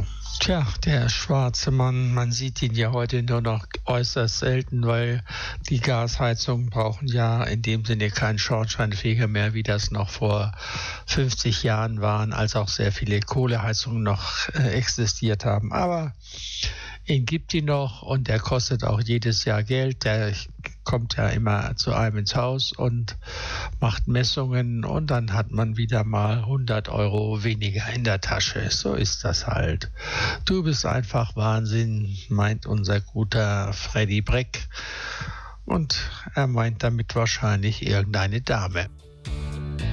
Tja, der schwarze Mann, man sieht ihn ja heute nur noch äußerst selten, weil die Gasheizungen brauchen ja in dem Sinne keinen Schornsteinfeger mehr, wie das noch vor 50 Jahren waren, als auch sehr viele Kohleheizungen noch existiert haben. Aber ihn gibt die noch und der kostet auch jedes Jahr Geld. Der kommt ja immer zu einem ins Haus und macht Messungen und dann hat man wieder mal 100 Euro weniger in der Tasche. So ist das halt. Du bist einfach Wahnsinn, meint unser guter Freddy Breck. Und er meint damit wahrscheinlich irgendeine Dame.